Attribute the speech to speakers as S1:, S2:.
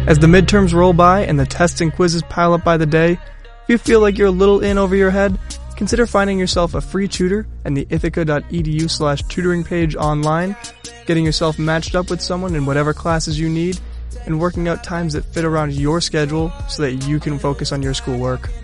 S1: As the midterms roll by and the tests and quizzes pile up by the day, if you feel like you're a little in over your head, consider finding yourself a free tutor and the ithaca.edu/tutoring page online, getting yourself matched up with someone in whatever classes you need, and working out times that fit around your schedule so that you can focus on your schoolwork.